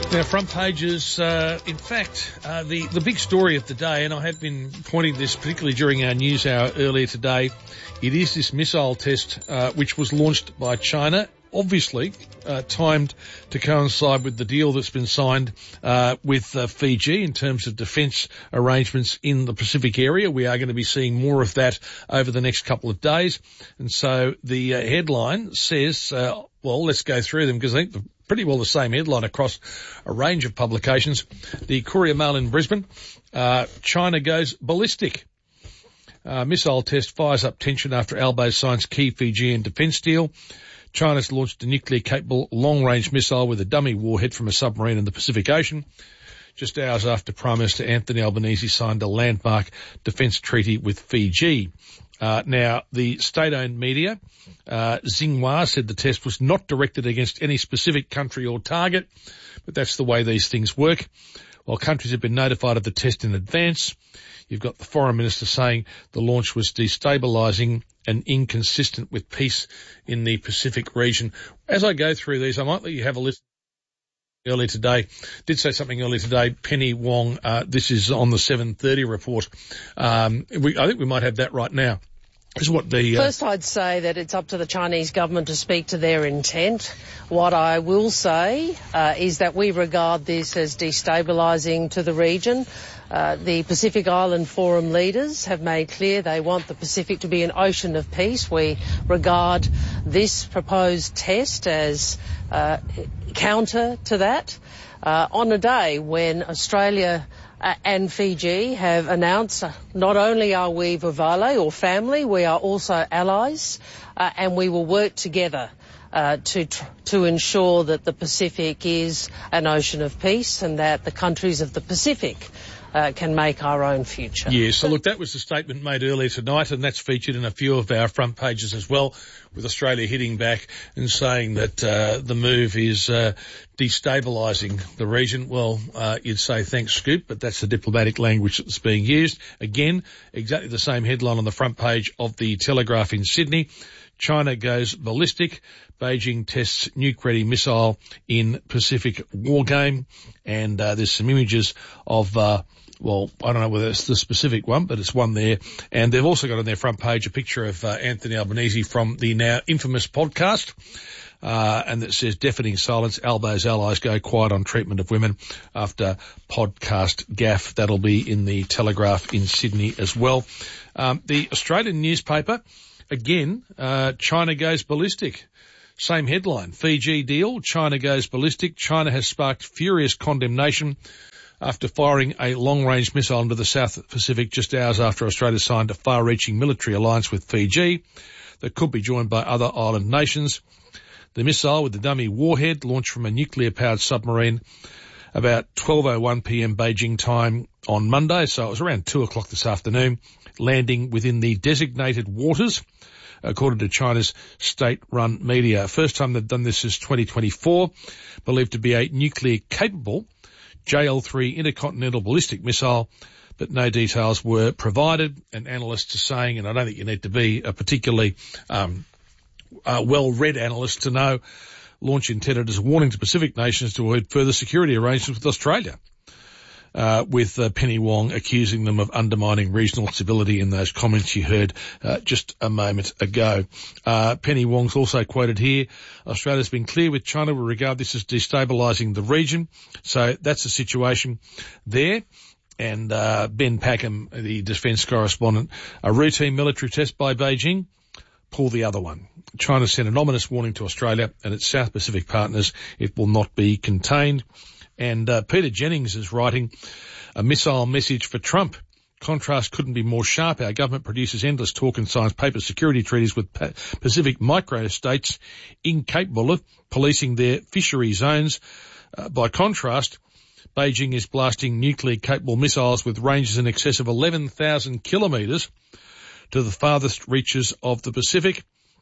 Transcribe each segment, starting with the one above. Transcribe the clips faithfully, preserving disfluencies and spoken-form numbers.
Now, front pages, uh, in fact, uh, the, the big story of the day, and I have been pointing this particularly during our news hour earlier today, it is this missile test uh, which was launched by China, obviously uh, timed to coincide with the deal that's been signed uh, with uh, Fiji in terms of defence arrangements in the Pacific area. We are going to be seeing more of that over the next couple of days. And so the uh, headline says, uh, well, let's go through them because I think the pretty well the same headline across a range of publications. The Courier Mail in Brisbane, uh, China goes ballistic. Uh, missile test fires up tension after Albo signs key Fijian defence deal. China's launched a nuclear-capable long-range missile with a dummy warhead from a submarine in the Pacific Ocean, just hours after Prime Minister Anthony Albanese signed a landmark defence treaty with Fiji. Uh, now, the state-owned media, uh, Xinhua, said the test was not directed against any specific country or target, but that's the way these things work. While countries have been notified of the test in advance, you've got the foreign minister saying the launch was destabilising and inconsistent with peace in the Pacific region. As I go through these, I might let you have a listen. Earlier today, did say something earlier today, Penny Wong, uh, this is on the seven thirty report. Um, we, I think we might have that right now. This is what the, uh, First, I'd say that it's up to the Chinese government to speak to their intent. What I will say uh, is that we regard this as destabilising to the region. Uh, the Pacific Island Forum leaders have made clear they want the Pacific to be an ocean of peace. We regard this proposed test as uh, counter to that. Uh, on a day when Australia uh, and Fiji have announced uh, not only are we Vavale or family, we are also allies, uh, and we will work together Uh, to tr- to ensure that the Pacific is an ocean of peace and that the countries of the Pacific uh, can make our own future. Yeah, so look, that was the statement made earlier tonight, and that's featured in a few of our front pages as well, with Australia hitting back and saying that uh, the move is uh, destabilising the region. Well, uh, you'd say thanks, Scoop, but that's the diplomatic language that's being used. Again, exactly the same headline on the front page of the Telegraph in Sydney. China goes ballistic. Beijing tests nuke-ready missile in Pacific war game. And uh, there's some images of, uh, well, I don't know whether it's the specific one, but it's one there. And they've also got on their front page a picture of uh, Anthony Albanese from the now infamous podcast. Uh, and that says, deafening silence, Albo's allies go quiet on treatment of women after podcast gaffe. That'll be in the Telegraph in Sydney as well. Um, the Australian newspaper, again, uh, China goes ballistic. Same headline, Fiji deal, China goes ballistic. China has sparked furious condemnation after firing a long-range missile into the South Pacific just hours after Australia signed a far-reaching military alliance with Fiji that could be joined by other island nations. The missile, with the dummy warhead, launched from a nuclear-powered submarine about twelve oh one p.m. Beijing time on Monday, so it was around two o'clock this afternoon, landing within the designated waters, according to China's state-run media. First time they've done this is twenty twenty-four, believed to be a nuclear-capable J L three intercontinental ballistic missile, but no details were provided. And analysts are saying, and I don't think you need to be a particularly um, uh, well-read analyst to know, launch intended as a warning to Pacific nations to avoid further security arrangements with Australia. Uh, with uh, Penny Wong accusing them of undermining regional stability in those comments you heard uh, just a moment ago. Uh, Penny Wong's also quoted here, Australia's been clear with China will regard this as destabilising the region. So that's the situation there. And uh, Ben Packham, the defence correspondent, a routine military test by Beijing, pull the other one. China sent an ominous warning to Australia and its South Pacific partners. It will not be contained. And uh, Peter Jennings is writing a missile message for Trump. Contrast couldn't be more sharp. Our government produces endless talk and signs paper security treaties with pa- Pacific micro-states incapable of policing their fishery zones. Uh, by contrast, Beijing is blasting nuclear-capable missiles with ranges in excess of eleven thousand kilometres to the farthest reaches of the Pacific.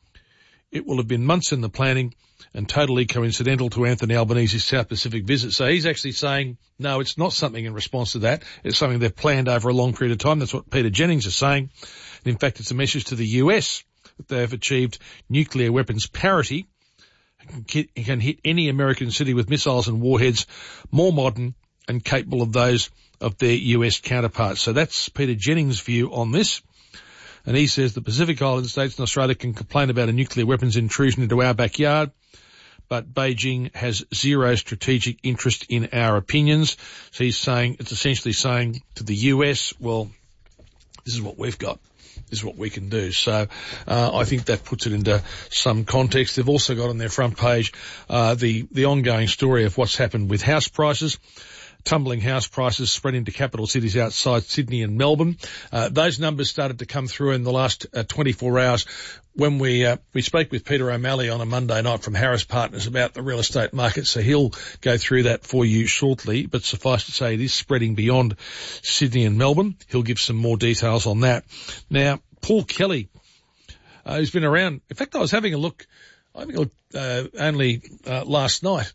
It will have been months in the planning and totally coincidental to Anthony Albanese's South Pacific visit. So he's actually saying, no, it's not something in response to that. It's something they've planned over a long period of time. That's what Peter Jennings is saying. And in fact, it's a message to the U S that they have achieved nuclear weapons parity can hit any American city with missiles and warheads more modern and capable of those of their U S counterparts. So that's Peter Jennings' view on this. And he says the Pacific Island states and Australia can complain about a nuclear weapons intrusion into our backyard, but Beijing has zero strategic interest in our opinions. So he's saying, it's essentially saying to the U S, well, this is what we've got. This is what we can do. So uh, I think that puts it into some context. They've also got on their front page uh, the, the ongoing story of what's happened with house prices. Tumbling house prices spreading to capital cities outside Sydney and Melbourne. Uh, those numbers started to come through in the last uh, twenty-four hours when we uh, we spoke with Peter O'Malley on a Monday night from Harris Partners about the real estate market. So he'll go through that for you shortly. But suffice to say, it is spreading beyond Sydney and Melbourne. He'll give some more details on that. Now, Paul Kelly, uh, who's been around. In fact, I was having a look, having a look uh, only uh, last night,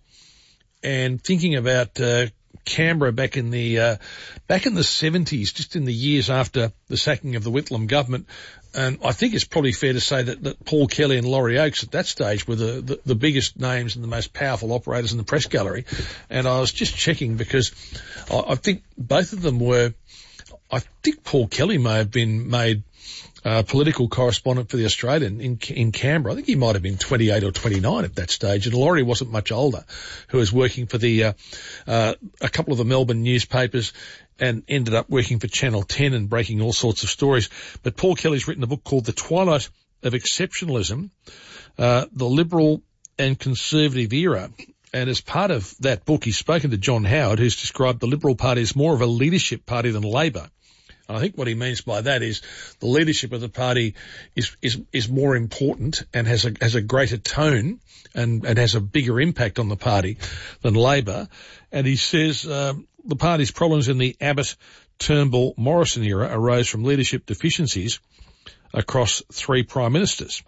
and thinking about Uh, Canberra back in the uh, back in the seventies, just in the years after the sacking of the Whitlam government. And I think it's probably fair to say that, that Paul Kelly and Laurie Oakes at that stage were the, the, the biggest names and the most powerful operators in the press gallery. And I was just checking because I, I think both of them were, I think Paul Kelly may have been made Uh, political correspondent for the Australian in in Canberra. I think he might have been twenty-eight or twenty-nine at that stage, and Laurie wasn't much older, who was working for the uh, uh, a couple of the Melbourne newspapers and ended up working for Channel ten and breaking all sorts of stories. But Paul Kelly's written a book called The Twilight of Exceptionalism, uh, the Liberal and Conservative Era. And as part of that book, he's spoken to John Howard, who's described the Liberal Party as more of a leadership party than Labor. I think what he means by that is the leadership of the party is is is more important and has a has a greater tone and, and has a bigger impact on the party than Labor. And he says um, the party's problems in the Abbott, Turnbull, Morrison era arose from leadership deficiencies across three prime ministers.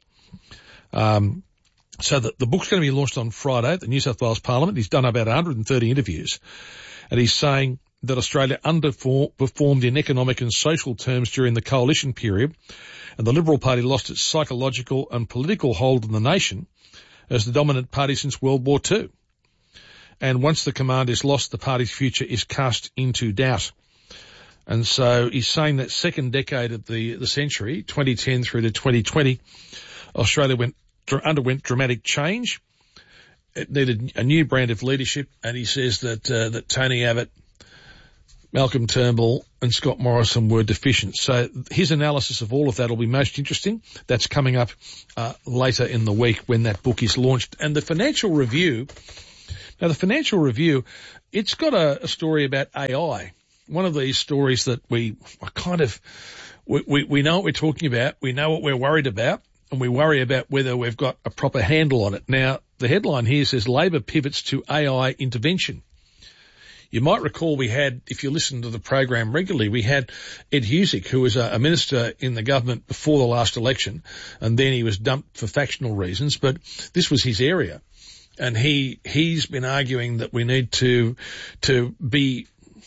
Um, so the, the book's going to be launched on Friday at the New South Wales Parliament. He's done about one hundred thirty interviews, and he's saying that Australia underperformed in economic and social terms during the coalition period, and the Liberal Party lost its psychological and political hold on the nation as the dominant party since World War Two. And once the command is lost, the party's future is cast into doubt. And so he's saying that second decade of the, the century, twenty ten through to twenty twenty, Australia went underwent dramatic change. It needed a new brand of leadership, and he says that uh, that Tony Abbott, Malcolm Turnbull and Scott Morrison were deficient. So his analysis of all of that will be most interesting. That's coming up uh, later in the week when that book is launched. And the Financial Review, now the Financial Review, it's got a, a story about A I. One of these stories that we are kind of, we, we, we know what we're talking about, we know what we're worried about, and we worry about whether we've got a proper handle on it. Now, the headline here says Labor pivots to A I intervention. You might recall we had, if you listen to the program regularly, we had Ed Husic, who was a, a minister in the government before the last election, and then he was dumped for factional reasons, but this was his area. And he, he's been arguing that we need to, to be,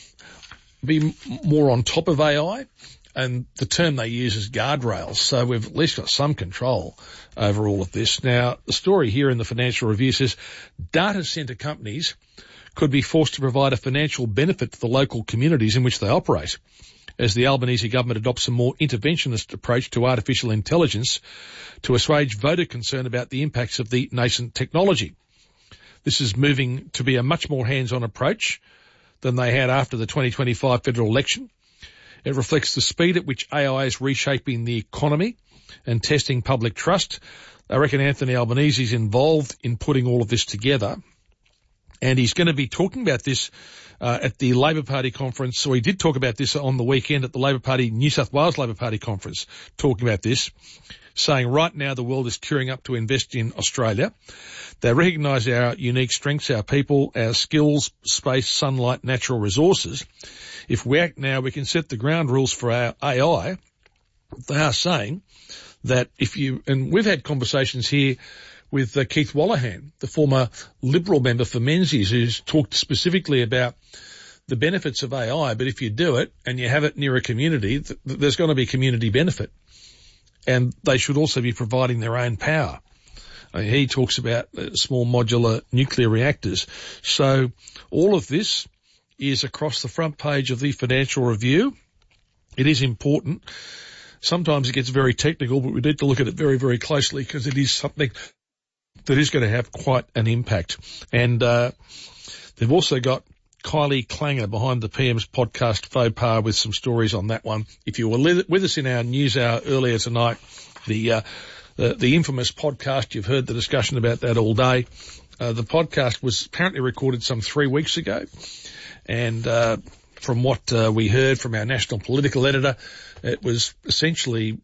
be more on top of A I, and the term they use is guardrails. So we've at least got some control over all of this. Now, the story here in the Financial Review says data centre companies could be forced to provide a financial benefit to the local communities in which they operate, as the Albanese government adopts a more interventionist approach to artificial intelligence to assuage voter concern about the impacts of the nascent technology. This is moving to be a much more hands-on approach than they had after the twenty twenty-five federal election. It reflects the speed at which A I is reshaping the economy and testing public trust. I reckon Anthony Albanese is involved in putting all of this together. And he's going to be talking about this uh, at the Labor Party conference. So he did talk about this on the weekend at the Labor Party, New South Wales Labor Party conference, talking about this, saying right now the world is queuing up to invest in Australia. They recognise our unique strengths, our people, our skills, space, sunlight, natural resources. If we act now, we can set the ground rules for our A I. They are saying that if you, and we've had conversations here with uh, Keith Wallahan, the former Liberal member for Menzies, who's talked specifically about the benefits of A I, but if you do it and you have it near a community, th- there's going to be community benefit. And they should also be providing their own power He talks about uh, small modular nuclear reactors. So all of this is across the front page of the Financial Review. It is important. Sometimes it gets very technical, but we need to look at it very, very closely because it is something that is going to have quite an impact. And uh, they've also got Kylie Klanger behind the P M's podcast faux pas with some stories on that one. If you were with us in our news hour earlier tonight, the uh, the, the infamous podcast, you've heard the discussion about that all day. Uh, the podcast was apparently recorded some three weeks ago. And uh, from what uh, we heard from our national political editor, it was essentially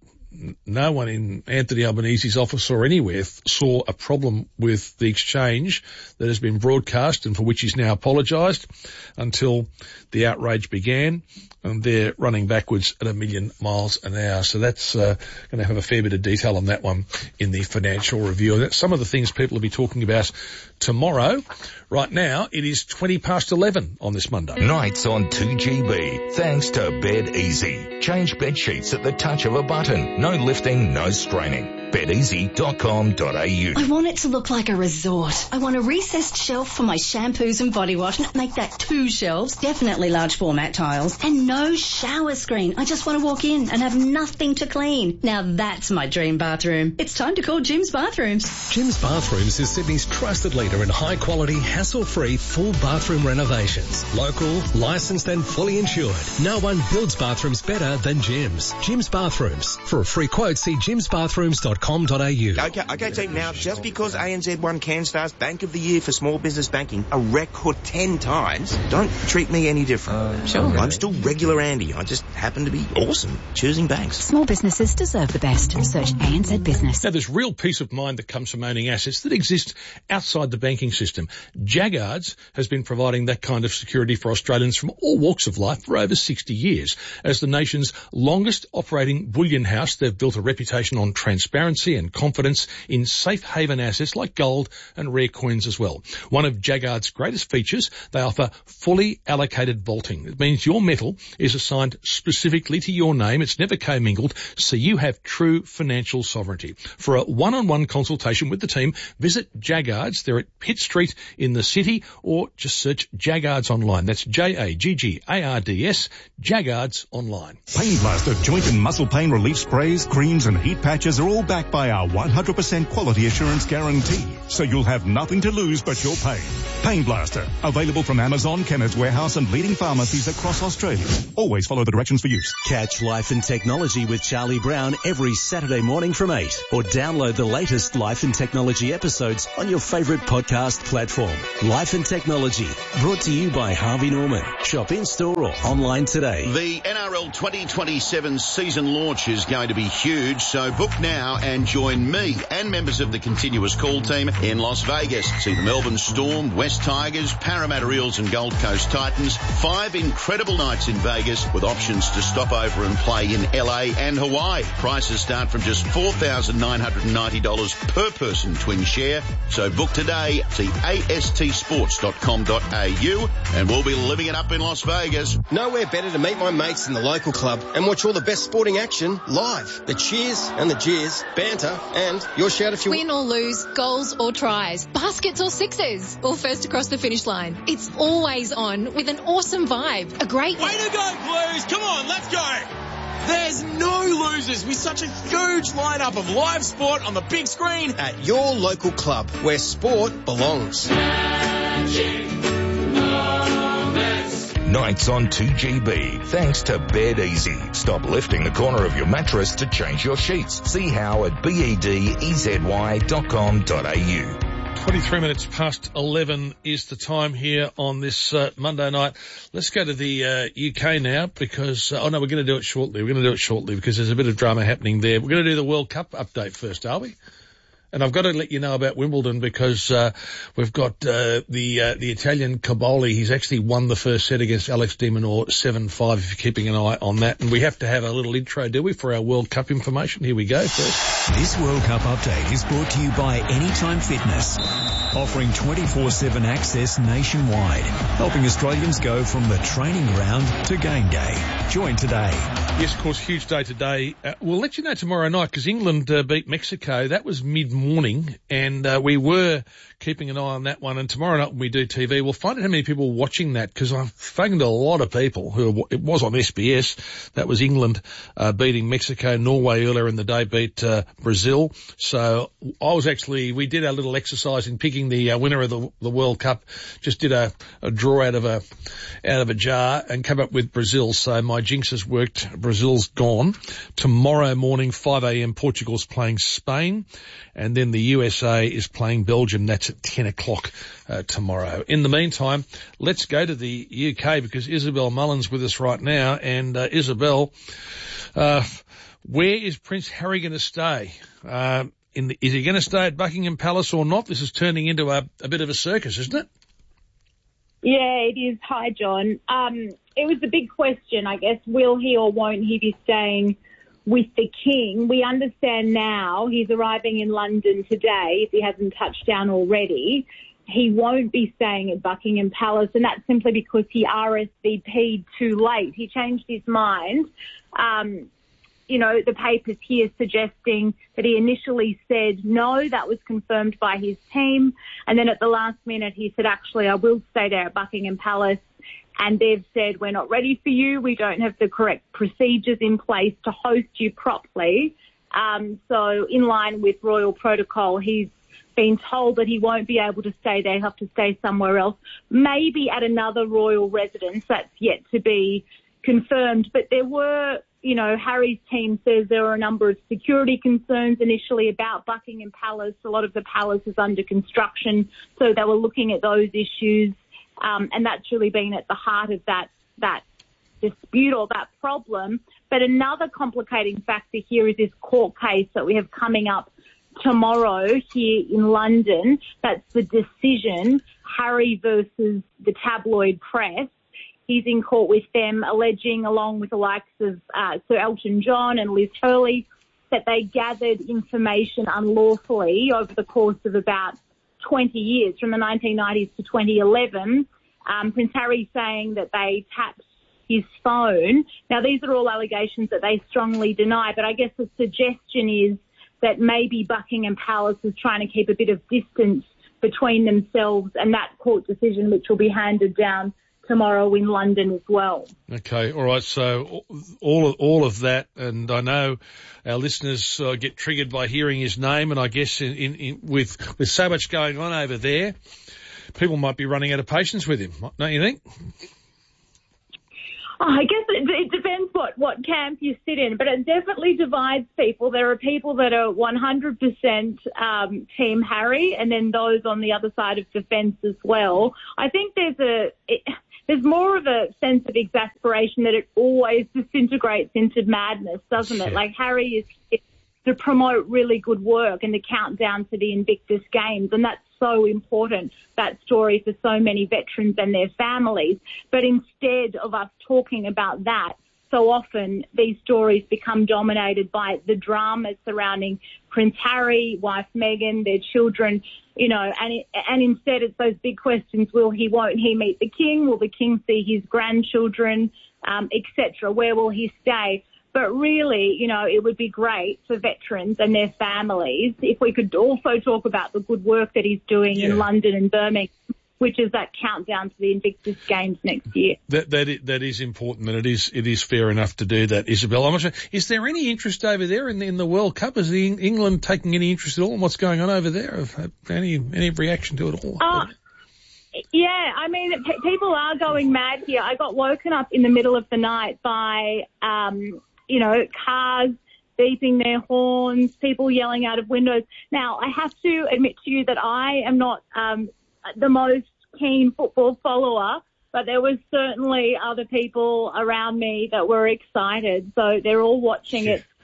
no one in Anthony Albanese's office or anywhere saw a problem with the exchange that has been broadcast and for which he's now apologised until the outrage began. And they're running backwards at a million miles an hour. So that's uh, going to have a fair bit of detail on that one in the Financial Review. And that's some of the things people will be talking about tomorrow. Right now, it is twenty past eleven on this Monday. Nights on two G B, thanks to Bed Easy. Change bed sheets at the touch of a button. No lifting, no straining. bed easy dot com dot a u. I want it to look like a resort. I want a recessed shelf for my shampoos and body wash. Make that two shelves, definitely large format tiles, and no shower screen. I just want to walk in and have nothing to clean. Now that's my dream bathroom. It's time to call Jim's Bathrooms. Jim's Bathrooms is Sydney's trusted leader in high-quality, hassle-free, full bathroom renovations. Local, licensed and fully insured. No one builds bathrooms better than Jim's. Jim's Bathrooms. For a free quote, see jims bathrooms dot com dot a u. Okay, okay, team. Now, just because A N Z won CanStar's Bank of the Year for small business banking a record ten times, don't treat me any different. Uh, sure. I'm still regular Andy. I just happen to be awesome choosing banks. Small businesses deserve the best. Search A N Z Business. Now, there's real peace of mind that comes from owning assets that exist outside the banking system. Jaggards has been providing that kind of security for Australians from all walks of life for over sixty years. As the nation's longest operating bullion house, they've built a reputation on transparency and confidence in safe haven assets like gold and rare coins as well. One of Jaggards' greatest features, they offer fully allocated vaulting. It means your metal is assigned specifically to your name. It's never commingled, so you have true financial sovereignty. For a one-on-one consultation with the team, visit Jaggards. They're at Pitt Street in the city, or just search Jaggards online. That's J A G G A R D S, Jaggards online. Pain Blaster joint and muscle pain relief sprays, creams and heat patches are all backed by our one hundred percent quality assurance guarantee, so you'll have nothing to lose but your pain. Pain Blaster, available from Amazon, Chemist Warehouse and leading pharmacies across Australia. Always follow the directions for use. Catch Life and Technology with Charlie Brown every Saturday morning from eight, or download the latest Life and Technology episodes on your favourite podcast platform. Life and Technology, brought to you by Harvey Norman. Shop in-store or online today. The N R L twenty twenty-seven season launch is going to be huge, so book now and join me and members of the continuous call team in Las Vegas. See the Melbourne Storm, West Tigers, Parramatta Eels and Gold Coast Titans. Five incredible nights in Vegas with options to stop over and play in L A and Hawaii. Prices start from just four thousand nine hundred ninety dollars per person twin share. So book today. See A S T sports dot com dot a u and we'll be living it up in Las Vegas. Nowhere better to meet my mates in the local club and watch all the best sporting action live. The cheers and the jeers, banter, and your shout if you win or lose, goals or tries, baskets or sixes, or first across the finish line. It's always on with an awesome vibe. A great way to go, Blues! Come on, let's go! There's no losers with such a huge lineup of live sport on the big screen at your local club where sport belongs. Nights on two G B, thanks to Bed Easy. Stop lifting the corner of your mattress to change your sheets. See how at bedezy dot com dot a u. twenty-three minutes past eleven is the time here on this uh, Monday night. Let's go to the uh, U K now because, uh, oh no, we're going to do it shortly. We're going to do it shortly because there's a bit of drama happening there. We're going to do the World Cup update first, are we? And I've got to let you know about Wimbledon because uh, we've got uh, the uh, the Italian Caboli. He's actually won the first set against Alex de Minaur seven five, if you're keeping an eye on that. And we have to have a little intro, do we, for our World Cup information? Here we go first. This World Cup update is brought to you by Anytime Fitness. offering twenty-four seven access nationwide, helping Australians go from the training ground to game day. Join today. Yes, of course, huge day today. Uh, we'll let you know tomorrow night because England uh, beat Mexico. That was mid-morning, and uh, we were keeping an eye on that one. And tomorrow night when we do T V, we'll find out how many people are watching that because I've spoken to a lot of people who are, it was on S B S. That was England uh, beating Mexico. Norway earlier in the day beat uh, Brazil. So I was actually, we did our little exercise in picking the uh, winner of the, the World Cup. Just did a, a draw out of a out of a jar and come up with Brazil. So my jinx has worked. Brazil's gone. Tomorrow morning, five a.m, Portugal's playing Spain, and then the U S A is playing Belgium. That's at ten o'clock uh, tomorrow. In the meantime, let's go to the U K because Isabel Mullen's with us right now. And uh, Isabel, uh, where is Prince Harry going to stay? Uh, in the, is he going to stay at Buckingham Palace or not? This is turning into a, a bit of a circus, isn't it? Yeah, it is. Hi, John. Um, it was a big question, I guess. Will he or won't he be staying with the King? We understand now he's arriving in London today, if he hasn't touched down already. He won't be staying at Buckingham Palace, and that's simply because he R S V P'd too late. He changed his mind. Um, you know, the papers here suggesting that he initially said no, that was confirmed by his team. And then at the last minute, he said, actually, I will stay there at Buckingham Palace. And they've said, we're not ready for you. We don't have the correct procedures in place to host you properly. Um, so in line with royal protocol, he's been told that he won't be able to stay there. He'll have to stay somewhere else, maybe at another royal residence. That's yet to be confirmed. But there were, you know, Harry's team says there were a number of security concerns initially about Buckingham Palace. A lot of the palace is under construction, so they were looking at those issues. Um, and that's really been at the heart of that, that dispute or that problem. But another complicating factor here is this court case that we have coming up tomorrow here in London. That's the decision, Harry versus the tabloid press. He's in court with them, alleging, along with the likes of uh, Sir Elton John and Liz Hurley, that they gathered information unlawfully over the course of about twenty years, from the nineteen nineties to twenty eleven. Um, Prince Harry saying that they tapped his phone. Now, these are all allegations that they strongly deny, but I guess the suggestion is that maybe Buckingham Palace is trying to keep a bit of distance between themselves and that court decision, which will be handed down tomorrow in London as well. Okay, all right. So all of, all of that, and I know our listeners uh, get triggered by hearing his name, and I guess in, in, in, with with so much going on over there, people might be running out of patience with him, don't you think? Oh, I guess it, it depends what, what camp you sit in, but it definitely divides people. There are people that are one hundred percent um, Team Harry, and then those on the other side of the fence as well. I think there's a... It, There's more of a sense of exasperation that it always disintegrates into madness, doesn't it? Like Harry is to promote really good work and the countdown to the Invictus Games, and that's so important, that story, for so many veterans and their families. But instead of us talking about that, so often these stories become dominated by the drama surrounding Prince Harry, wife Meghan, their children, you know, and it, and instead it's those big questions: will he, won't he meet the King? Will the King see his grandchildren, um, et cetera? Where will he stay? But really, you know, it would be great for veterans and their families if we could also talk about the good work that he's doing yeah. in London and Birmingham, which is that countdown to the Invictus Games next year. That that is, that is important, and it is it is fair enough to do that, Isabel. I'm not sure, is there any interest over there in the, in the World Cup? Is the England taking any interest at all in what's going on over there? Have any any reaction to it all? Uh, yeah, I mean, p- people are going mad here. I got woken up in the middle of the night by, um, you know, cars beeping their horns, people yelling out of windows. Now, I have to admit to you that I am not um, the most keen football follower, but there was certainly other people around me that were excited. So they're all watching it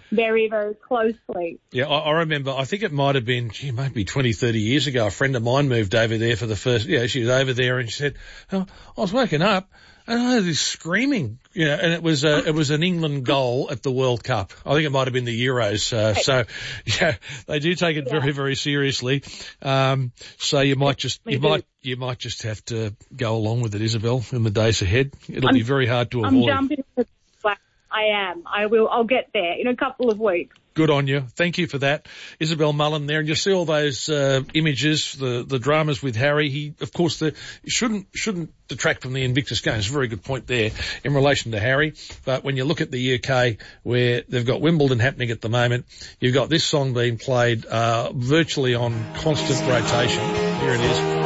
very, very closely. Yeah, I, I remember, I think it might have been, gee, maybe twenty, thirty years ago, a friend of mine moved over there for the first, yeah, she was over there and she said, oh, I was waking up and I heard this screaming, you know, and it was uh, it was an England goal at the World Cup. I think it might have been the Euros. Uh, so, yeah, they do take it yeah. very, very seriously. Um, so you might just, you might, you might just have to go along with it, Isabel, in the days ahead. It'll I'm, be very hard to I'm avoid. Jumping the I am. I will. I'll get there in a couple of weeks. Good on you. Thank you for that. Isabel Mullen there. And you see all those uh, images, the the dramas with Harry. He, of course, the shouldn't shouldn't detract from the Invictus Games. A very good point there in relation to Harry. But when you look at the U K, where they've got Wimbledon happening at the moment, you've got this song being played uh, virtually on constant rotation. Here it is.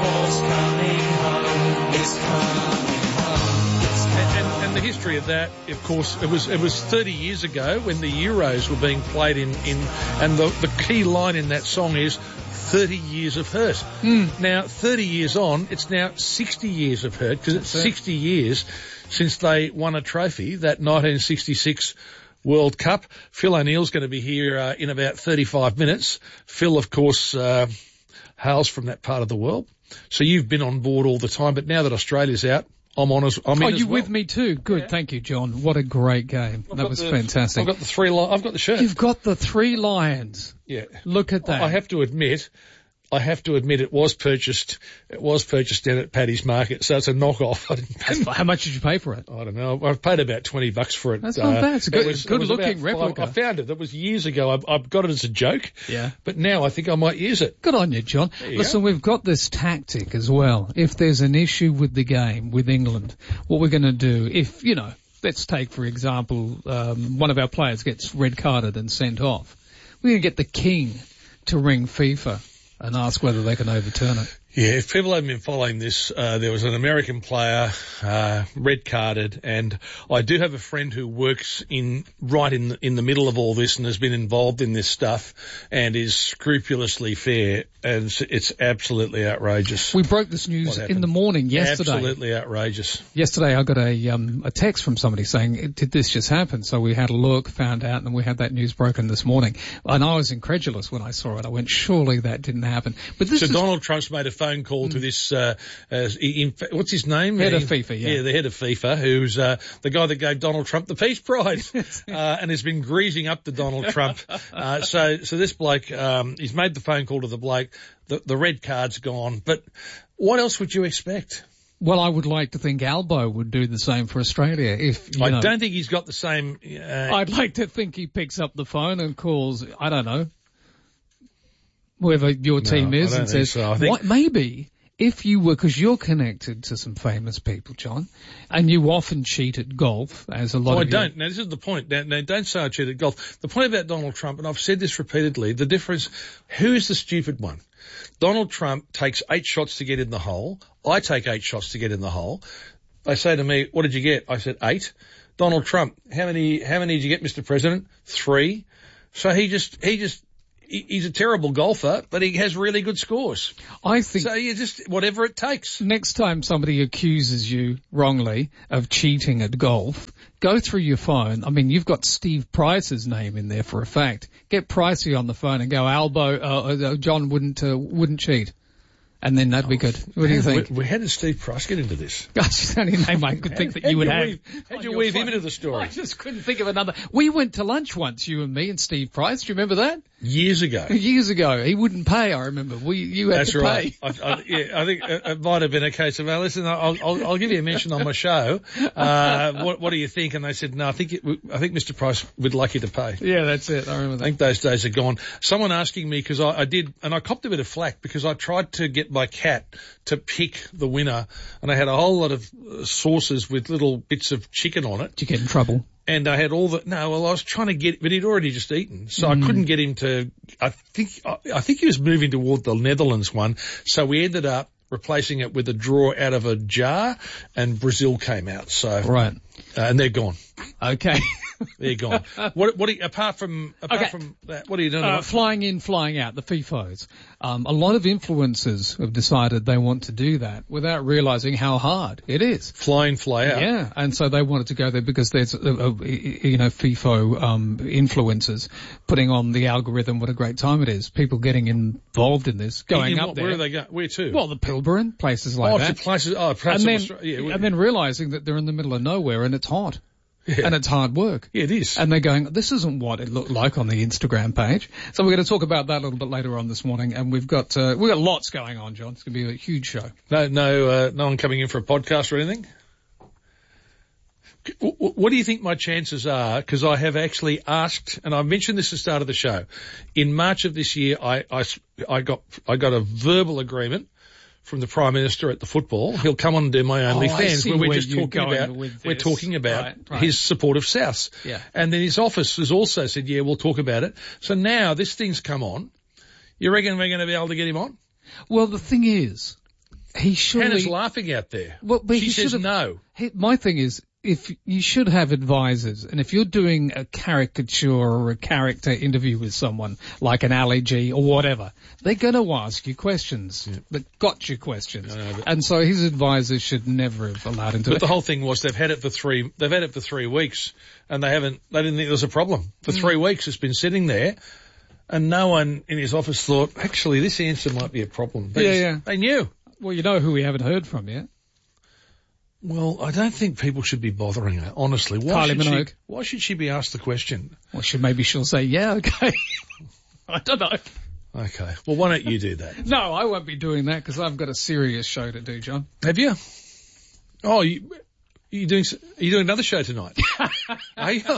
The history of that, of course, it was it was thirty years ago when the Euros were being played in, in and the, the key line in that song is thirty years of hurt. Mm. Now, thirty years on, it's now sixty years of hurt because it's sixty years since they won a trophy, that nineteen sixty-six World Cup. Phil O'Neill's going to be here uh, in about thirty-five minutes. Phil, of course, uh, hails from that part of the world. So you've been on board all the time, but now that Australia's out, I'm on as I'm oh, in as you well. with me too? Good, yeah. Thank you, John. What a great game. I've that was the, fantastic. I've got the three. Li- I've got the shirt. You've got the three lions. Yeah. Look at that. I have to admit, I have to admit, it was purchased. It was purchased down at Paddy's Market, so it's a knockoff. I didn't pay. How much did you pay for it? I don't know. I've paid about twenty bucks for it. That's not uh, bad. It's a good, it was, good it looking replica. I found it. That was years ago. I've, I've got it as a joke. Yeah. But now I think I might use it. Good on you, John. You Listen, go. We've got this tactic as well. If there's an issue with the game with England, what we're going to do, if, you know, let's take, for example, um, one of our players gets red carded and sent off. We're going to get the king to ring FIFA and ask whether they can overturn it. Yeah, if people haven't been following this, uh, there was an American player, uh, red carded, and I do have a friend who works in, right in the, in the middle of all this and has been involved in this stuff and is scrupulously fair, and it's, it's absolutely outrageous. We broke this news in the morning yesterday. Absolutely outrageous. Yesterday I got a, um, a text from somebody saying, did this just happen? So we had a look, found out, and we had that news broken this morning. And I was incredulous when I saw it. I went, surely that didn't happen. But this so is Donald Trump's made a phone call mm. to this, uh, uh, in, what's his name? Head uh, of FIFA, yeah. Yeah, the head of FIFA, who's, uh, the guy that gave Donald Trump the Peace Prize, uh, and has been greasing up to Donald Trump. Uh, so, so this bloke, um, he's made the phone call to the bloke. The, the red card's gone. But what else would you expect? Well, I would like to think Albo would do the same for Australia. If you I know, don't think he's got the same. Uh, I'd like to think he picks up the phone and calls, I don't know, whoever your team no, is I don't and think says, so. I think what, maybe if you were, because you're connected to some famous people, John, and you often cheat at golf, as a lot oh, of I don't. Now, this is the point. Now, now, don't say I cheat at golf. The point about Donald Trump, and I've said this repeatedly, the difference, who is the stupid one? Donald Trump takes eight shots to get in the hole. I take eight shots to get in the hole. They say to me, what did you get? I said, eight. Donald Trump, how many, how many did you get, Mister President? Three. So he just, he just, he's a terrible golfer, but he has really good scores. I think. So you just, whatever it takes. Next time somebody accuses you wrongly of cheating at golf, go through your phone. I mean, you've got Steve Price's name in there for a fact. Get Pricey on the phone and go, Albo, uh, John wouldn't, uh, wouldn't cheat. And then that'd be good. What do you think? We, we, how did Steve Price get into this? Gosh, the only name I could think that you would have. Weave, how'd you weave him into the story? I just couldn't think of another. We went to lunch once, you and me and Steve Price. Do you remember that? Years ago. Years ago. He wouldn't pay, I remember. We, you had That's to right. pay. I, I, yeah, I think it might have been a case of, well, listen, I'll, I'll, I'll give you a mention on my show. Uh, what, what do you think? And they said, no, I think it, I think Mister Price would like you to pay. Yeah, that's it. I remember that. I think those days are gone. Someone asking me, because I, I did, and I copped a bit of flack because I tried to get my cat to pick the winner, and I had a whole lot of uh, sauces with little bits of chicken on it. Did you get in trouble? And I had all the, no, well, I was trying to get, but he'd already just eaten. So Mm. I couldn't get him to, I think, I, I think he was moving toward the Netherlands one. So we ended up replacing it with a draw out of a jar, and Brazil came out. So right. Uh, and they're gone. Okay. They're gone. What, what, are you, apart from, apart Okay. from that, what are you doing? Uh, flying in, flying out, the FIFOs. Um, a lot of influencers have decided they want to do that without realizing how hard it is. Fly in, fly out. Yeah, and so they wanted to go there because there's, uh, uh, you know, FIFO um, influencers putting on the algorithm what a great time it is. People getting involved in this, going in up what, there. Where are they going? Where to? Well, the Pilbara, places like oh, that. to places, oh, places and then, Australia. Yeah, and then realizing that they're in the middle of nowhere and it's hot. Yeah. And it's hard work. Yeah, it is. And they're going, this isn't what it looked like on the Instagram page. So we're going to talk about that a little bit later on this morning. And we've got, uh, we've got lots going on, John. It's going to be a huge show. No, no, uh, no one coming in for a podcast or anything? What do you think my chances are? Because I have actually asked, and I mentioned this at the start of the show. In March of this year, I, I, I got, I got a verbal agreement from the Prime Minister at the football. He'll come on and do my OnlyFans, oh, where we're where just talking about, we're talking about right, right. his support of Souths. Yeah. And then his office has also said, yeah, we'll talk about it. So now this thing's come on. You reckon we're going to be able to get him on? Well, the thing is, he should. Hannah's laughing out there. Well, but she he says should've- no. He, my thing is, if you should have advisors, and if you're doing a caricature or a character interview with someone, like an Ali G or whatever, they're going to ask you questions, yeah. that got you questions. Know, but, and so his advisors should never have allowed him to. But the whole thing was they've had it for three, they've had it for three weeks, and they haven't, they didn't think there was a problem. For mm. three weeks it's been sitting there, and no one in his office thought, actually, this answer might be a problem. They yeah, just, yeah. They knew. Well, you know who we haven't heard from yet. Well, I don't think people should be bothering her, honestly. Why Kylie should Minogue. she, why should she be asked the question? Well, she, maybe she'll say, yeah, okay. I don't know. Okay. Well, why don't you do that? No, I won't be doing that because I've got a serious show to do, John. Have you? Oh, you, you doing, are you doing another show tonight? Are you?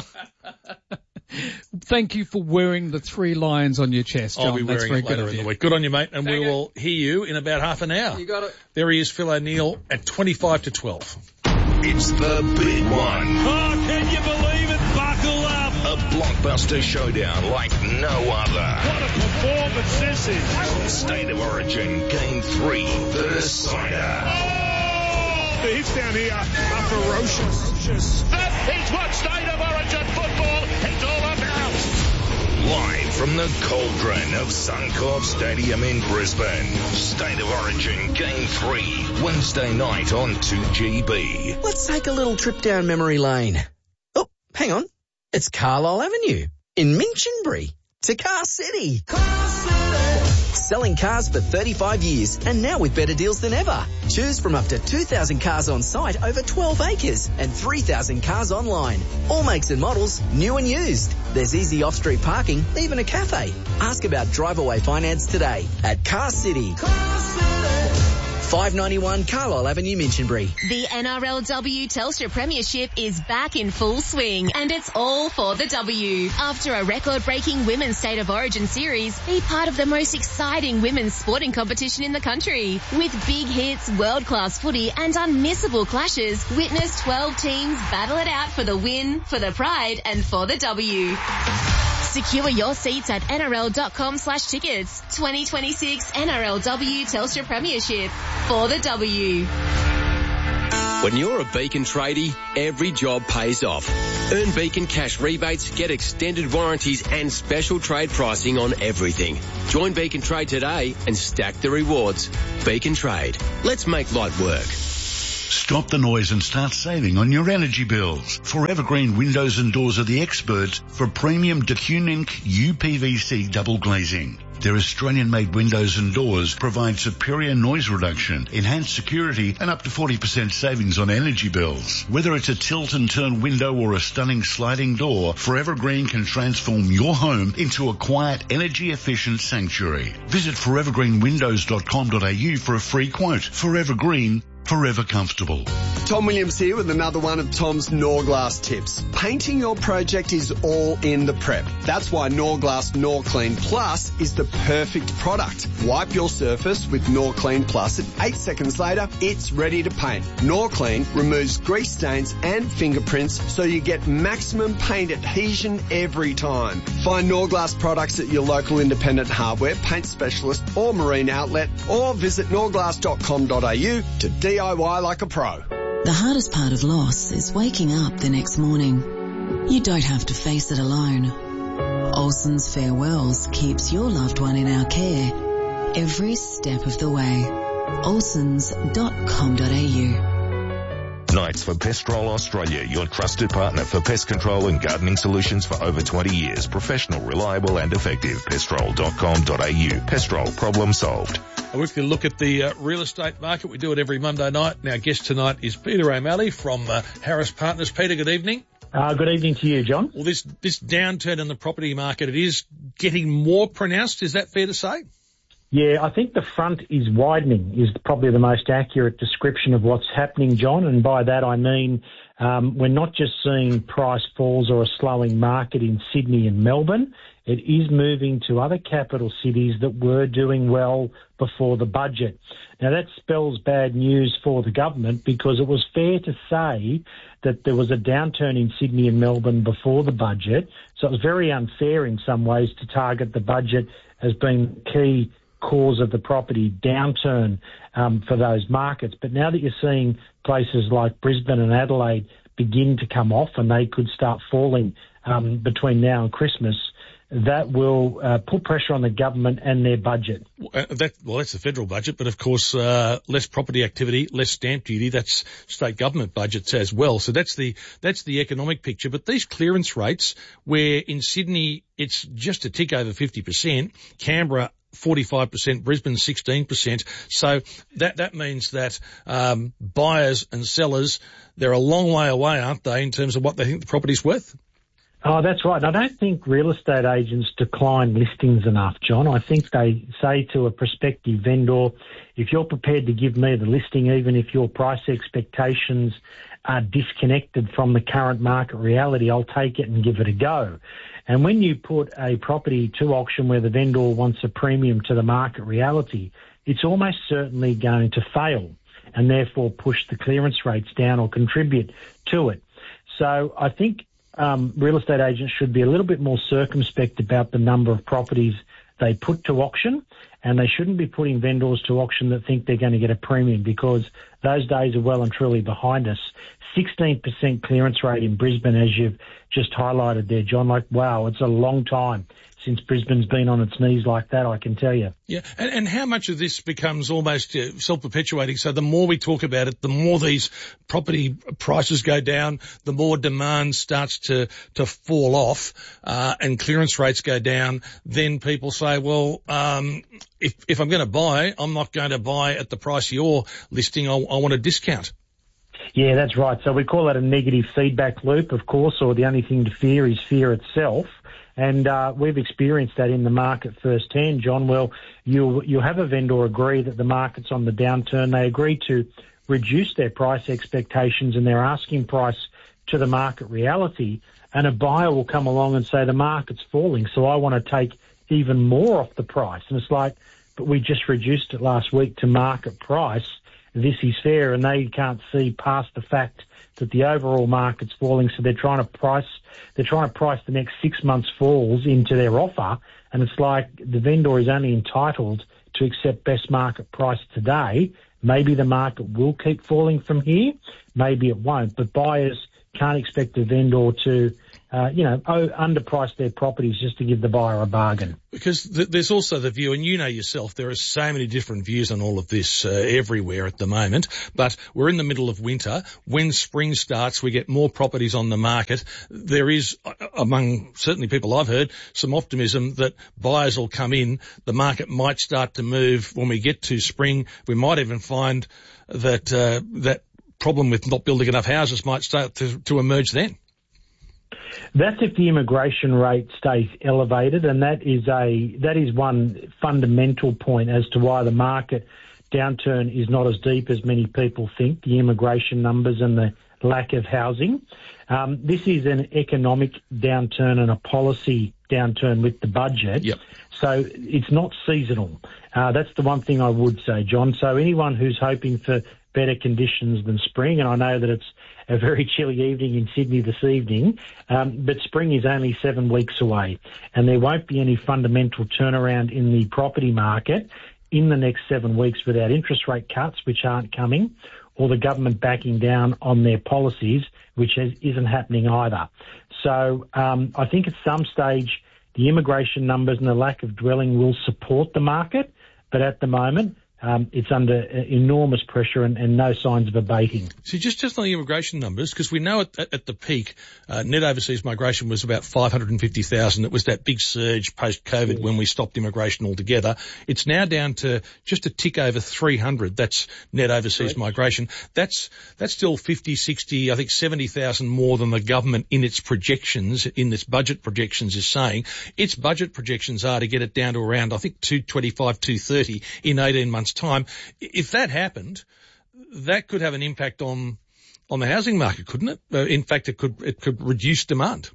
Thank you for wearing the three lions on your chest, John. I'll be That's wearing very it later good in the week. Good on you, mate. And Thank we you. will hear you in about half an hour. You got it. There he is, Phil O'Neill, at twenty-five to twelve. It's the big one. Oh, can you believe it? Buckle up. A blockbuster showdown like no other. What a performance this is. State of Origin, Game three, the decider. Oh, the hits down here are ferocious. That is what State of Origin football is all about. Live from the cauldron of Suncorp Stadium in Brisbane. State of Origin Game three, Wednesday night on two G B. Let's take a little trip down memory lane. Oh, hang on. It's Carlisle Avenue in Minchinbury to Car City. Car City. Selling cars for thirty-five years and now with better deals than ever. Choose from up to two thousand cars on site over twelve acres and three thousand cars online. All makes and models, new and used. There's easy off-street parking, even a cafe. Ask about drive-away finance today at Car City. Car City. five ninety-one Carlisle Avenue, Minchinbury. The N R L W Telstra Premiership is back in full swing, and it's all for the W. After a record-breaking Women's State of Origin series, be part of the most exciting women's sporting competition in the country. With big hits, world-class footy, and unmissable clashes, witness twelve teams battle it out for the win, for the pride, and for the W. Secure your seats at nrl.com slash tickets. twenty twenty-six N R L W Telstra Premiership. For the W. When you're a Beacon tradie, every job pays off. Earn Beacon cash rebates, get extended warranties and special trade pricing on everything. Join Beacon Trade today and stack the rewards. Beacon Trade. Let's make light work. Stop the noise and start saving on your energy bills. Forever Green Windows and Doors are the experts for premium DeCunink U P V C double glazing. Their Australian-made windows and doors provide superior noise reduction, enhanced security, and up to forty percent savings on energy bills. Whether it's a tilt and turn window or a stunning sliding door, Forever Green can transform your home into a quiet, energy-efficient sanctuary. Visit forever green windows dot com dot a u for a free quote. Forever Green, forever comfortable. Tom Williams here with another one of Tom's Norglass tips. Painting your project is all in the prep. That's why Norglass Norclean Plus is the perfect product. Wipe your surface with Norclean Plus and eight seconds later, it's ready to paint. Norclean removes grease stains and fingerprints so you get maximum paint adhesion every time. Find Norglass products at your local independent hardware, paint specialist or marine outlet, or visit norglass dot com dot a u to D I Y like a pro. The hardest part of loss is waking up the next morning. You don't have to face it alone. Olsen's Farewells keeps your loved one in our care every step of the way. olsons dot com dot a u. Knights for Pestrol Australia, your trusted partner for pest control and gardening solutions for over twenty years. Professional, reliable and effective. pestrol dot com dot a u. Pestrol, problem solved. If you look at the uh, real estate market, we do it every Monday night. And our guest tonight is Peter O'Malley from uh, Harris Partners. Peter, good evening. Uh, good evening to you, John. Well, this, this downturn in the property market, it is getting more pronounced. Is that fair to say? Yeah, I think the front is widening is probably the most accurate description of what's happening, John. And by that I mean um, we're not just seeing price falls or a slowing market in Sydney and Melbourne. It is moving to other capital cities that were doing well before the budget. Now, that spells bad news for the government because it was fair to say that there was a downturn in Sydney and Melbourne before the budget. So it was very unfair in some ways to target the budget as being key cause of the property downturn um, for those markets. But now that you're seeing places like Brisbane and Adelaide begin to come off and they could start falling um, between now and Christmas, that will uh, put pressure on the government and their budget. Uh, that, well, that's the federal budget, but of course, uh, less property activity, less stamp duty. That's state government budgets as well. So that's the that's the economic picture. But these clearance rates, where in Sydney it's just a tick over fifty percent, Canberra forty-five percent, Brisbane sixteen percent. So that that means that um, buyers and sellers, they're a long way away, aren't they, in terms of what they think the property's worth? Oh, that's right. And I don't think real estate agents decline listings enough, John. I think they say to a prospective vendor, if you're prepared to give me the listing, even if your price expectations are disconnected from the current market reality, I'll take it and give it a go. And when you put a property to auction where the vendor wants a premium to the market reality, it's almost certainly going to fail and therefore push the clearance rates down or contribute to it. So I think Um, real estate agents should be a little bit more circumspect about the number of properties they put to auction, and they shouldn't be putting vendors to auction that think they're going to get a premium, because those days are well and truly behind us. sixteen percent clearance rate in Brisbane, as you've just highlighted there, John. Like, wow, it's a long time since Brisbane's been on its knees like that, I can tell you. Yeah, and, and how much of this becomes almost uh, self-perpetuating? So the more we talk about it, the more these property prices go down, the more demand starts to, to fall off, uh, and clearance rates go down. Then people say, well, um, if, if I'm going to buy, I'm not going to buy at the price you're listing. I, I want a discount. Yeah, that's right. So we call that a negative feedback loop, of course, or the only thing to fear is fear itself. And uh, we've experienced that in the market firsthand, John. Well, you'll, you'll have a vendor agree that the market's on the downturn. They agree to reduce their price expectations and their asking price to the market reality, and a buyer will come along and say the market's falling, so I want to take even more off the price. And it's like, but we just reduced it last week to market price. This is fair, and they can't see past the fact that the overall market's falling, so they're trying to price, they're trying to price the next six months falls into their offer, and it's like the vendor is only entitled to accept best market price today. Maybe the market will keep falling from here, maybe it won't, but buyers can't expect the vendor to, uh, you know, underprice their properties just to give the buyer a bargain. Because th- there's also the view, and you know yourself, there are so many different views on all of this uh, everywhere at the moment, but we're in the middle of winter. When spring starts, we get more properties on the market. There is, uh, among certainly people I've heard, some optimism that buyers will come in. The market might start to move when we get to spring. We might even find that uh, that problem with not building enough houses might start to, to emerge then. That's if the immigration rate stays elevated, and that is a that is one fundamental point as to why the market downturn is not as deep as many people think, the immigration numbers and the lack of housing. Um, this is an economic downturn and a policy downturn with the budget. Yep. So it's not seasonal. Uh, that's the one thing I would say, John. So anyone who's hoping for better conditions than spring, and I know that it's a very chilly evening in Sydney this evening, um, but spring is only seven weeks away, and there won't be any fundamental turnaround in the property market in the next seven weeks without interest rate cuts, which aren't coming, or the government backing down on their policies, which is, isn't happening either. So um, I think at some stage the immigration numbers and the lack of dwelling will support the market, but at the moment um, it's under enormous pressure and, and no signs of abating. So just, just on the immigration numbers, because we know at, at the peak, uh, net overseas migration was about five hundred fifty thousand. It was that big surge post-COVID yes. when we stopped immigration altogether. It's now down to just a tick over three hundred. That's net overseas Correct. migration. That's, that's still fifty, sixty, I think seventy thousand more than the government in its projections, in its budget projections is saying. Its budget projections are to get it down to around, I think, two twenty-five, two thirty in eighteen months' time. If that happened, that could have an impact on on the housing market, couldn't it? Uh, in fact, it could it could reduce demand.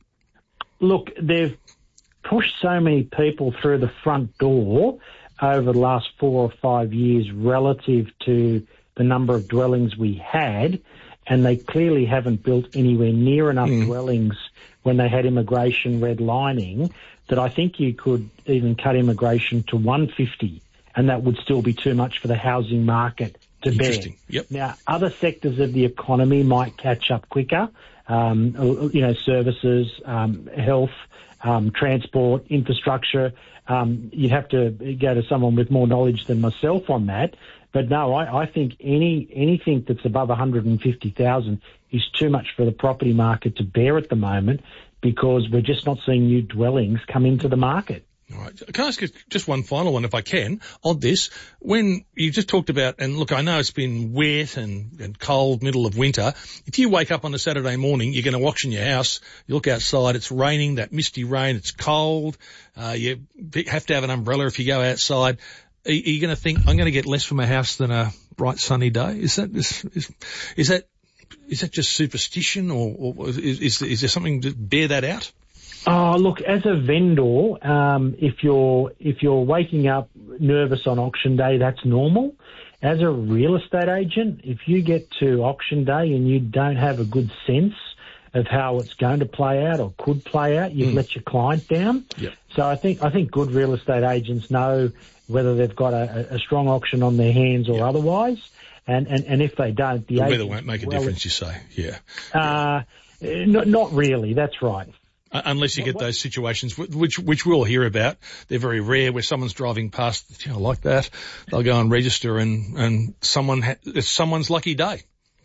Look, they've pushed so many people through the front door over the last four or five years relative to the number of dwellings we had, and they clearly haven't built anywhere near enough mm. dwellings when they had immigration redlining, that I think you could even cut immigration to one fifty. And that would still be too much for the housing market to bear. Yep. Now, other sectors of the economy might catch up quicker, um, you know, services, um, health, um, transport, infrastructure. Um, you'd have to go to someone with more knowledge than myself on that. But no, I, I think any anything that's above one hundred fifty thousand is too much for the property market to bear at the moment, because we're just not seeing new dwellings come into the market. All right. Can I ask you just one final one, if I can, on this? When you just talked about, and look, I know it's been wet and, and cold, middle of winter. If you wake up on a Saturday morning, you're going to auction your house, you look outside, it's raining, that misty rain, it's cold, uh, you have to have an umbrella if you go outside. Are you going to think, I'm going to get less for my house than a bright sunny day? Is that, is, is, is that, is that just superstition, or, or is, is, is there something to bear that out? Oh, look, as a vendor, um, if you're if you're waking up nervous on auction day, that's normal. As a real estate agent, if you get to auction day and you don't have a good sense of how it's going to play out or could play out, you've mm. let your client down. Yep. So I think I think good real estate agents know whether they've got a, a strong auction on their hands or yep. otherwise, and, and, and if they don't, the, the agent weather won't make a well, difference. You say, yeah. Uh, yeah. Not, not really. That's right. Uh, unless you get those situations, which which we'll hear about. They're very rare, where someone's driving past, you know, like that. They'll go and register, and and someone ha- it's someone's lucky day.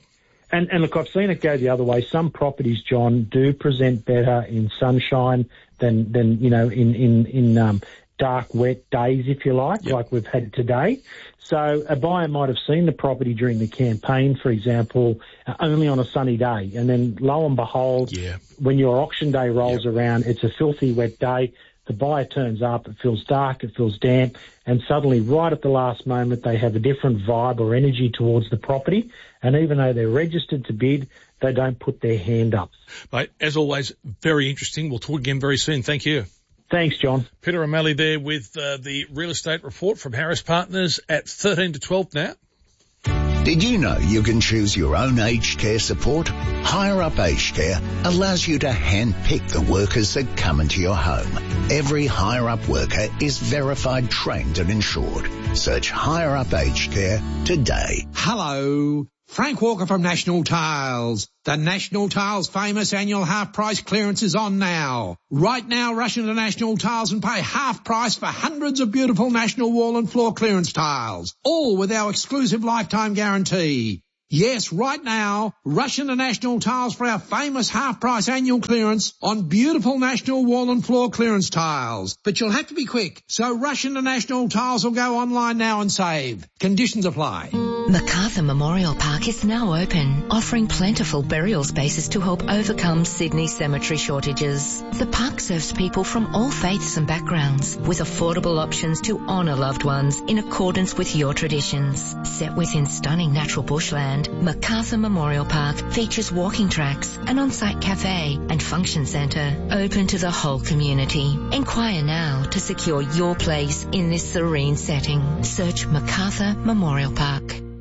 And and look, I've seen it go the other way. Some properties, John, do present better in sunshine than than you know in in in um, dark, wet days, if you like, yep. like we've had today. So a buyer might have seen the property during the campaign, for example, uh, only on a sunny day. And then lo and behold, yeah. when your auction day rolls yep. around, it's a filthy wet day. The buyer turns up, it feels dark, it feels damp, and suddenly right at the last moment they have a different vibe or energy towards the property. And even though they're registered to bid, they don't put their hand up. Mate, as always, very interesting. We'll talk again very soon. Thank you. Thanks, John. Peter O'Malley there with uh, the real estate report from Harris Partners at thirteen to twelve now. Did you know you can choose your own aged care support? Higher Up Aged Care allows you to handpick the workers that come into your home. Every Higher Up worker is verified, trained and insured. Search Higher Up Aged Care today. Hello. Frank Walker from National Tiles. The National Tiles famous annual half price clearance is on now. Right now, rush into National Tiles and pay half price for hundreds of beautiful National wall and floor clearance tiles, all with our exclusive lifetime guarantee. Yes, right now, rush into National Tiles for our famous half-price annual clearance on beautiful National wall and floor clearance tiles. But you'll have to be quick, so rush into National Tiles or go online now and save. Conditions apply. Macarthur Memorial Park is now open, offering plentiful burial spaces to help overcome Sydney's cemetery shortages. The park serves people from all faiths and backgrounds, with affordable options to honour loved ones in accordance with your traditions. Set within stunning natural bushland, Macarthur Memorial Park features walking tracks, an on-site cafe and function centre open to the whole community. Inquire now to secure your place in this serene setting. Search Macarthur Memorial Park.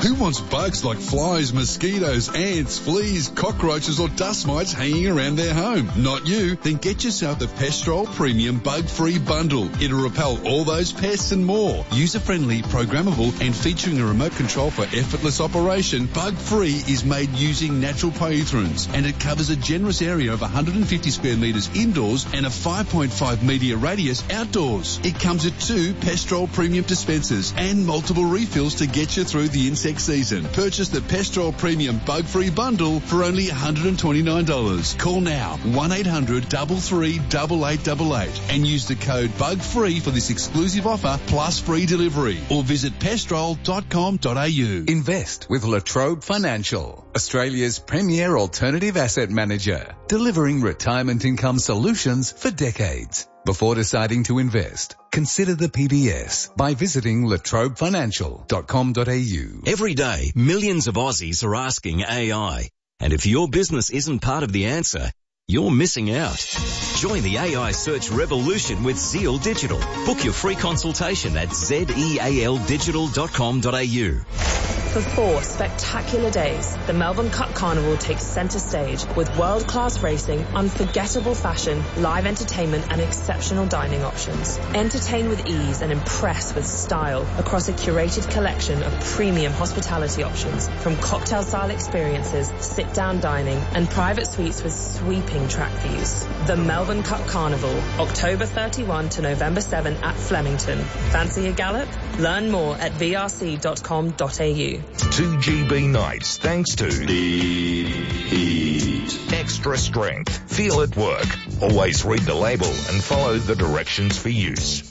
Who wants bugs like flies, mosquitoes, ants, fleas, cockroaches or dust mites hanging around their home? Not you. Then get yourself the Pestrol Premium Bug-Free Bundle. It'll repel all those pests and more. User-friendly, programmable and featuring a remote control for effortless operation, Bug-Free is made using natural pyrethrins and it covers a generous area of one hundred fifty square metres indoors and a five point five metre radius outdoors. It comes with two Pestrol Premium dispensers and multiple refills to get you through the insect season. Purchase the Pestrol Premium Bug-Free Bundle for only one hundred twenty-nine dollars. Call now one eight hundred three three eight eight eight eight and use the code BUGFREE for this exclusive offer plus free delivery or visit pestrol dot com dot a u. Invest with Latrobe Financial, Australia's premier alternative asset manager, delivering retirement income solutions for decades. Before deciding to invest, consider the P B S by visiting latrobe financial dot com dot a u. Every day, millions of Aussies are asking A I. And if your business isn't part of the answer, you're missing out. Join the A I search revolution with Zeal Digital. Book your free consultation at zeal digital dot com dot a u. For four spectacular days, the Melbourne Cup Carnival takes centre stage with world-class racing, unforgettable fashion, live entertainment and exceptional dining options. Entertain with ease and impress with style across a curated collection of premium hospitality options, from cocktail-style experiences, sit-down dining and private suites with sweeping track views. The Melbourne Cup Carnival, October thirty-first to November seventh at Flemington. Fancy a gallop? Learn more at v r c dot com dot a u. two G B nights thanks to Deep Heat. Extra strength. Feel it work. Always read the label and follow the directions for use.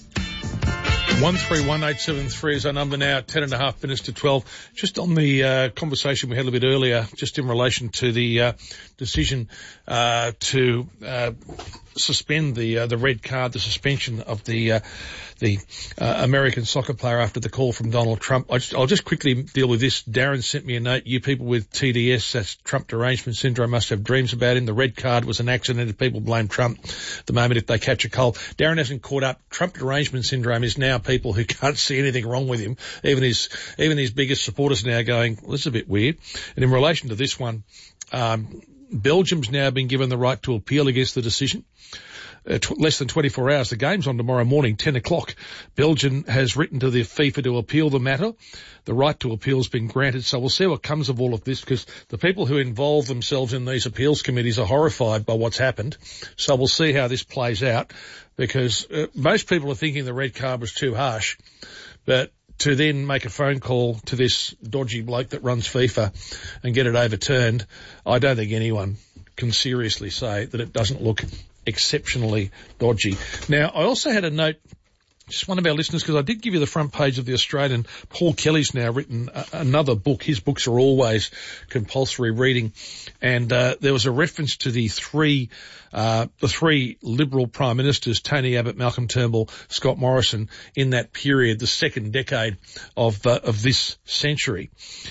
one three one eight seven three is our number now, ten and a half minutes to twelve. Just on the uh, conversation we had a little bit earlier, just in relation to the uh, decision uh, to uh, suspend the uh, the red card, the suspension of the uh, the uh, American soccer player after the call from Donald Trump. I just, I'll just quickly deal with this. Darren sent me a note. You people with T D S, that's Trump derangement syndrome, must have dreams about him. The red card was an accident and people blame Trump at the moment if they catch a cold. Darren hasn't caught up. Trump derangement syndrome is now people who can't see anything wrong with him. Even his, even his biggest supporters now going, well, this is a bit weird. And in relation to this one, um, Belgium's now been given the right to appeal against the decision. Uh, tw- less than twenty-four hours. The game's on tomorrow morning, ten o'clock. Belgium has written to the FIFA to appeal the matter. The right to appeal has been granted, so we'll see what comes of all of this, because the people who involve themselves in these appeals committees are horrified by what's happened. So we'll see how this plays out, because uh, most people are thinking the red card was too harsh, but to then make a phone call to this dodgy bloke that runs FIFA and get it overturned, I don't think anyone can seriously say that it doesn't look exceptionally dodgy. Now, I also had a note, just one of our listeners, because I did give you the front page of the Australian. Paul Kelly's now written a, another book. His books are always compulsory reading. And uh, there was a reference to the three uh the three Liberal Prime Ministers, Tony Abbott, Malcolm Turnbull, Scott Morrison, in that period, the second decade of uh, of this century.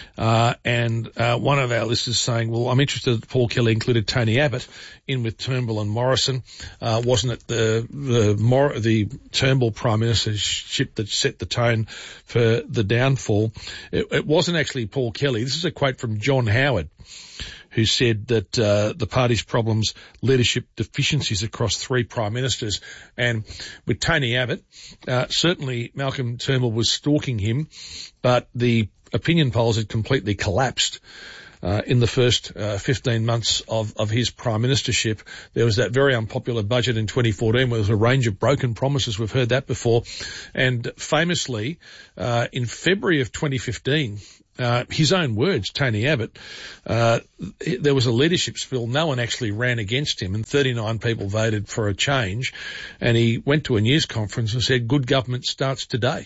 Uh and uh one of our listeners saying, well, I'm interested that Paul Kelly included Tony Abbott in with Turnbull and Morrison. Uh wasn't it the the Mor- the Turnbull Prime Ministership that set the tone for the downfall? It, it wasn't actually Paul Kelly. This is a quote from John Howard, who said that uh, the party's problems, leadership deficiencies across three prime ministers. And with Tony Abbott, uh, certainly Malcolm Turnbull was stalking him, but the opinion polls had completely collapsed. Uh, in the first uh, fifteen months of, of his prime ministership. There was that very unpopular budget in twenty fourteen where there was a range of broken promises. We've heard that before. And famously, uh, in February of twenty fifteen, Uh, his own words, Tony Abbott, uh, there was a leadership spill. No one actually ran against him, and thirty-nine people voted for a change. And he went to a news conference and said, good government starts today.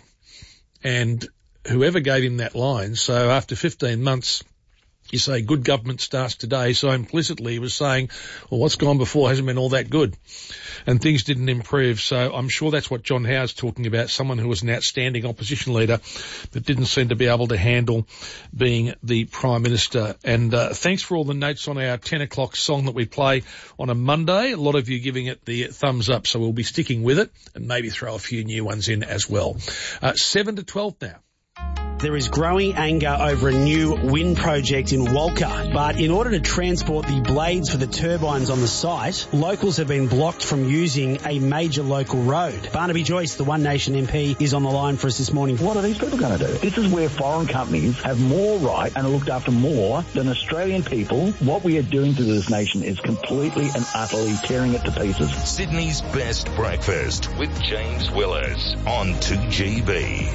And whoever gave him that line, so after fifteen months, you say good government starts today, so implicitly he was saying, well, what's gone before hasn't been all that good. And things didn't improve, so I'm sure that's what John Howard's talking about, someone who was an outstanding opposition leader but didn't seem to be able to handle being the Prime Minister. And uh, thanks for all the notes on our ten o'clock song that we play on a Monday. A lot of you giving it the thumbs up, so we'll be sticking with it and maybe throw a few new ones in as well. Uh, seven to twelve now. there is growing anger over a new wind project in Walker. But in order to transport the blades for the turbines on the site, locals have been blocked from using a major local road. Barnaby Joyce, the One Nation M P, is on the line for us this morning. What are these people going to do? This is where foreign companies have more right and are looked after more than Australian people. What we are doing to this nation is completely and utterly tearing it to pieces. Sydney's best breakfast with James Willers on two G B.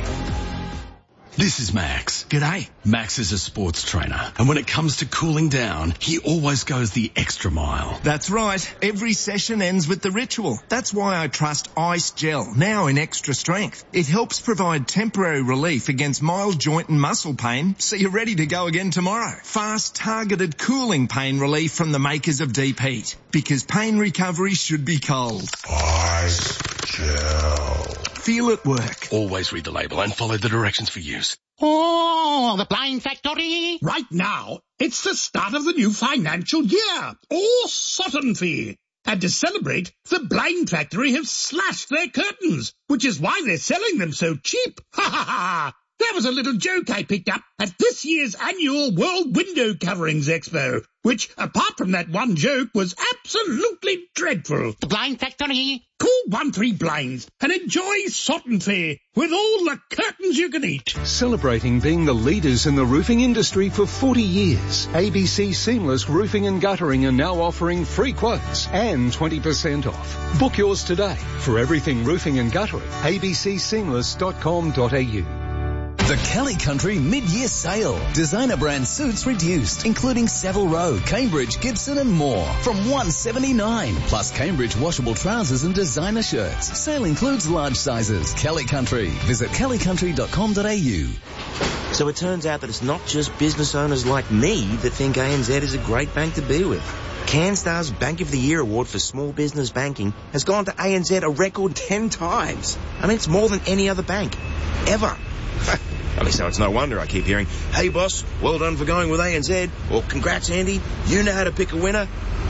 This is Max. G'day. Max is a sports trainer, and when it comes to cooling down, he always goes the extra mile. That's right. Every session ends with the ritual. That's why I trust Ice Gel, now in extra strength. It helps provide temporary relief against mild joint and muscle pain, so you're ready to go again tomorrow. Fast, targeted cooling pain relief from the makers of Deep Heat, because pain recovery should be cold. Ice Gel. Feel it work. Always read the label and follow the directions for use. Oh, the Blind Factory. Right now, it's the start of the new financial year. Oh, Sutton Fee. And to celebrate, the Blind Factory have slashed their curtains, which is why they're selling them so cheap. Ha ha ha! That was a little joke I picked up at this year's annual World Window Coverings Expo, which, apart from that one joke, was absolutely dreadful. The Blind Factory. Call one three Blinds and enjoy Sutton Fair with all the curtains you can eat. Celebrating being the leaders in the roofing industry for forty years, A B C Seamless Roofing and Guttering are now offering free quotes and twenty percent off. Book yours today for everything roofing and guttering. a b c seamless dot com dot a u. The Kelly Country mid-year sale. Designer brand suits reduced, including Savile Row, Cambridge, Gibson and more. From one hundred seventy-nine dollars, plus Cambridge washable trousers and designer shirts. Sale includes large sizes. Kelly Country. Visit kelly country dot com dot a u. So it turns out that it's not just business owners like me that think A N Z is a great bank to be with. CanStar's Bank of the Year award for small business banking has gone to A N Z a record ten times. I mean, it's more than any other bank. Ever. I mean, so it's no wonder I keep hearing, hey boss, well done for going with A N Z, or congrats Andy, you know how to pick a winner.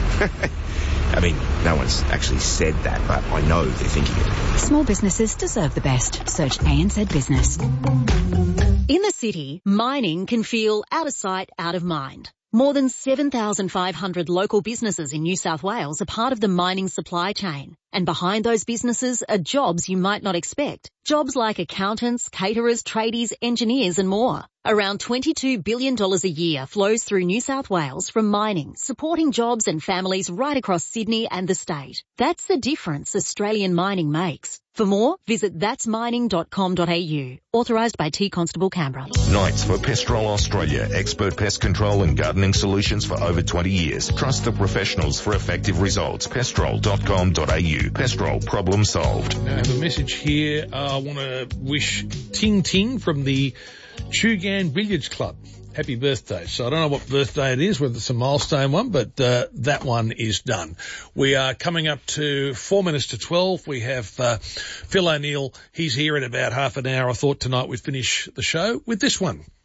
I mean, no one's actually said that, but I know they're thinking it. Small businesses deserve the best. Search A N Z Business. In the city, mining can feel out of sight, out of mind. More than seven thousand five hundred local businesses in New South Wales are part of the mining supply chain. And behind those businesses are jobs you might not expect. Jobs like accountants, caterers, tradies, engineers and more. Around twenty-two billion dollars a year flows through New South Wales from mining, supporting jobs and families right across Sydney and the state. That's the difference Australian mining makes. For more, visit that's mining dot com dot a u. Authorised by T Constable Canberra. Knights for Pestrol Australia. Expert pest control and gardening solutions for over twenty years. Trust the professionals for effective results. pestrol dot com dot a u. Pestrol, problem solved. Now I have a message here. Uh, I want to wish Ting Ting from the Chugan Billiards Club happy birthday. So I don't know what birthday it is, whether it's a milestone one, but uh, that one is done. We are coming up to four minutes to twelve. We have uh, Phil O'Neill. He's here in about half an hour. I thought tonight we'd finish the show with this one.